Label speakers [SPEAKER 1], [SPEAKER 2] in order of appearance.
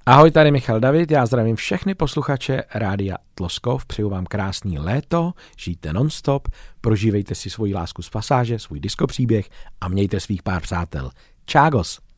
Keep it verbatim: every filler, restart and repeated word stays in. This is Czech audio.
[SPEAKER 1] Ahoj, tady Michal David, já zdravím všechny posluchače Rádia Tloskov, přeju vám krásný léto, žijte nonstop, prožívejte si svoji lásku z pasáže, svůj diskopříběh a mějte svých pár přátel. Čágos!